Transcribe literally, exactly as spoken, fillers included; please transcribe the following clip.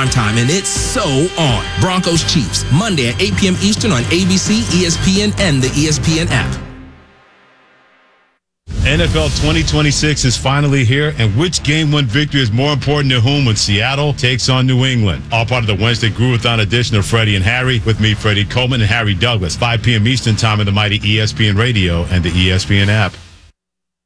primetime, and it's so on. Broncos Chiefs, Monday at eight p.m. Eastern on A B C, E S P N, and the E S P N app. N F L twenty twenty-six is finally here, and which game-one victory is more important to whom when Seattle takes on New England? All part of the Wednesday Groovathon edition of Freddie and Harry, with me, Freddie Coleman, and Harry Douglas, five p.m. Eastern time on the mighty E S P N Radio and the E S P N app.